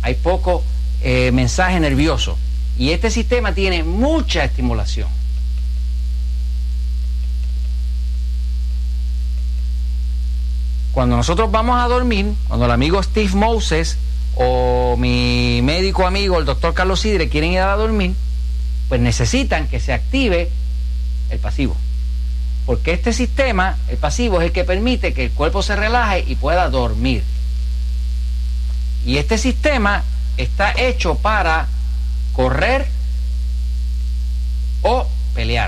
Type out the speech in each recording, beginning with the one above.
hay poco mensaje nervioso. Y este sistema tiene mucha estimulación. Cuando nosotros vamos a dormir, cuando el amigo Steve Moses o mi médico amigo, el doctor Carlos Sidre, quieren ir a dormir, pues necesitan que se active el pasivo. Porque este sistema, el pasivo, es el que permite que el cuerpo se relaje y pueda dormir. Y este sistema está hecho para correr o pelear.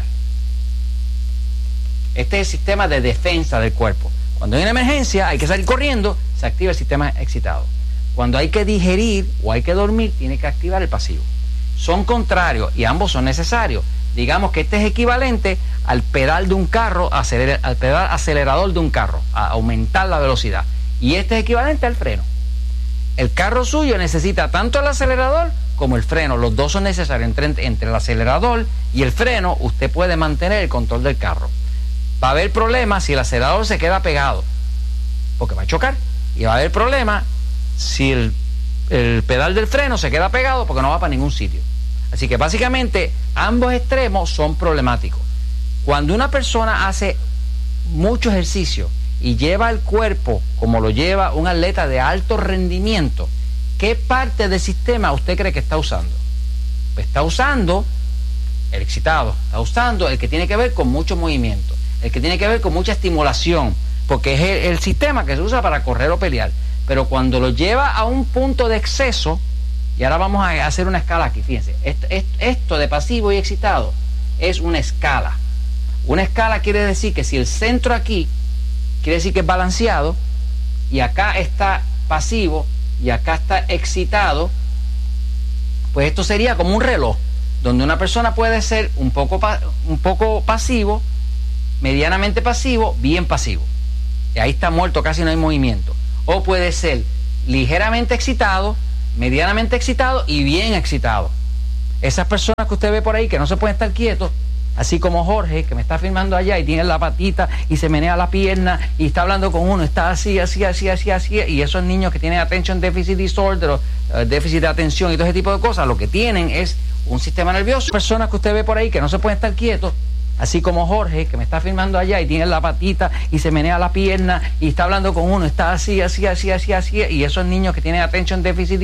Este es el sistema de defensa del cuerpo. Cuando hay una emergencia, hay que salir corriendo, se activa el sistema excitado. Cuando hay que digerir o hay que dormir, tiene que activar el pasivo. Son contrarios y ambos son necesarios. Digamos que este es equivalente al pedal de un carro, al pedal acelerador de un carro, a aumentar la velocidad. Y este es equivalente al freno. El carro suyo necesita tanto el acelerador como el freno. Los dos son necesarios. Entre el acelerador y el freno, usted puede mantener el control del carro. Va a haber problemas si el acelerador se queda pegado, porque va a chocar. Y va a haber problemas si el pedal del freno se queda pegado, porque no va para ningún sitio. Así que básicamente ambos extremos son problemáticos. Cuando una persona hace mucho ejercicio y lleva el cuerpo como lo lleva un atleta de alto rendimiento, ¿qué parte del sistema usted cree que está usando? Pues está usando el excitado, está usando el que tiene que ver con mucho movimiento, el que tiene que ver con mucha estimulación, porque es el sistema que se usa para correr o pelear. Pero cuando lo lleva a un punto de exceso, y ahora vamos a hacer una escala aquí, fíjense, esto de pasivo y excitado es una escala. Una escala quiere decir que si el centro aquí quiere decir que es balanceado, y acá está pasivo y acá está excitado, pues esto sería como un reloj, donde una persona puede ser un poco pasivo, medianamente pasivo, bien pasivo. Y ahí está muerto, casi no hay movimiento. O puede ser ligeramente excitado, medianamente excitado y bien excitado. Esas personas que usted ve por ahí que no se pueden estar quietos, así como Jorge, que me está filmando allá y tiene la patita y se menea la pierna y está hablando con uno, está así, y esos niños que tienen attention deficit disorder o déficit de atención y todo ese tipo de cosas, lo que tienen es un sistema nervioso. Personas que usted ve por ahí que no se pueden estar quietos, así como Jorge, que me está filmando allá y tiene la patita y se menea la pierna y está hablando con uno, está así, y esos niños que tienen attention deficit